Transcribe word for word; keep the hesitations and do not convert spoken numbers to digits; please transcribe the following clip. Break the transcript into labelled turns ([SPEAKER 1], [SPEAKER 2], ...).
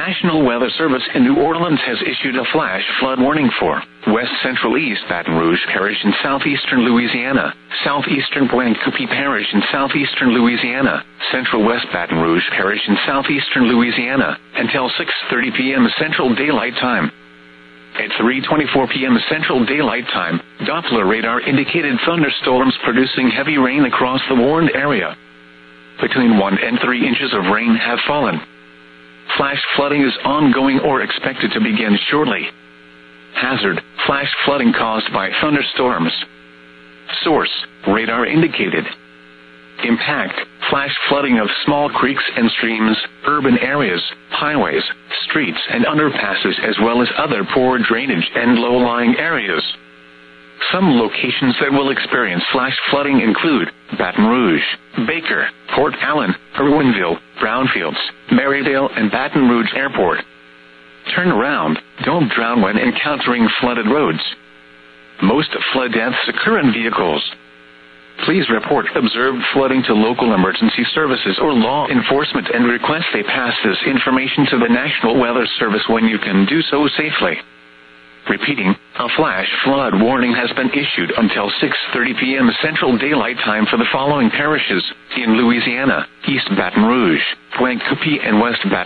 [SPEAKER 1] National Weather Service in New Orleans has issued a flash flood warning for West Central East Baton Rouge Parish in southeastern Louisiana, southeastern Pointe-Coupee Parish in southeastern Louisiana, central West Baton Rouge Parish in southeastern Louisiana, until six thirty p.m. Central Daylight Time. At three twenty-four p.m. Central Daylight Time, Doppler radar indicated thunderstorms producing heavy rain across the warned area. Between one and three inches of rain have fallen. Flash flooding is ongoing or expected to begin shortly. Hazard: flash flooding caused by thunderstorms. Source: radar indicated. Impact: flash flooding of small creeks and streams, urban areas, highways, streets and underpasses, as well as other poor drainage and low-lying areas. Some locations that will experience flash flooding include Baton Rouge, Baker, Port Allen, Irwinville, Brownfields, Marydale, and Baton Rouge Airport. Turn around. Don't drown when encountering flooded roads. Most flood deaths occur in vehicles. Please report observed flooding to local emergency services or law enforcement and request they pass this information to the National Weather Service when you can do so safely. Repeating, a flash flood warning has been issued until six thirty p.m. Central Daylight Time for the following parishes in Louisiana: East Baton Rouge, Pointe-Coupee, and West Baton